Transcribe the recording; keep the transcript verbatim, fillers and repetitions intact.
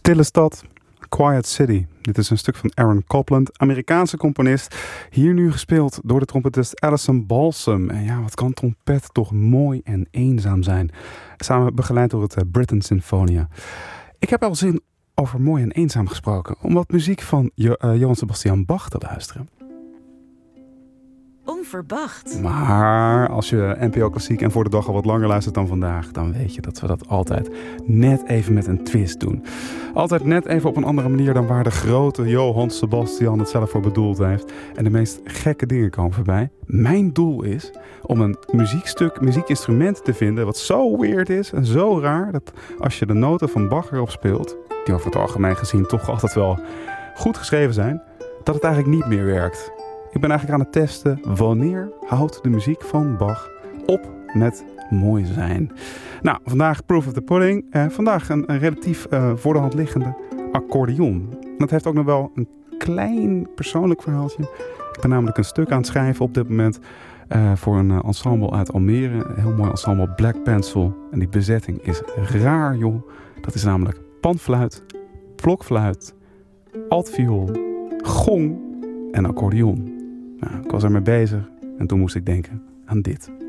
Stille stad, Quiet City. Dit is een stuk van Aaron Copland, Amerikaanse componist. Hier nu gespeeld door de trompetist Alison Balsam. En ja, wat kan trompet toch mooi en eenzaam zijn. Samen begeleid door het Britten Sinfonia. Ik heb al zin over mooi en eenzaam gesproken. Om wat muziek van jo- uh, Johann Sebastian Bach te luisteren. Onverwacht. Maar als je N P O Klassiek en Voor de Dag al wat langer luistert dan vandaag, dan weet je dat we dat altijd net even met een twist doen. Altijd net even op een andere manier dan waar de grote Johann Sebastian het zelf voor bedoeld heeft. En de meest gekke dingen komen voorbij. Mijn doel is om een muziekstuk, muziekinstrument te vinden wat zo weird is en zo raar, dat als je de noten van Bach erop speelt, die over het algemeen gezien toch altijd wel goed geschreven zijn, dat het eigenlijk niet meer werkt. Ik ben eigenlijk aan het testen wanneer houdt de muziek van Bach op met mooi zijn. Nou, vandaag proof of the pudding. Uh, vandaag een, een relatief uh, voor de hand liggende accordeon. Dat heeft ook nog wel een klein persoonlijk verhaaltje. Ik ben namelijk een stuk aan het schrijven op dit moment uh, voor een uh, ensemble uit Almere. Een heel mooi ensemble Black Pencil. En die bezetting is raar, joh. Dat is namelijk panfluit, blokfluit, altviool, gong en accordeon. Nou, ik was ermee bezig en toen moest ik denken aan dit.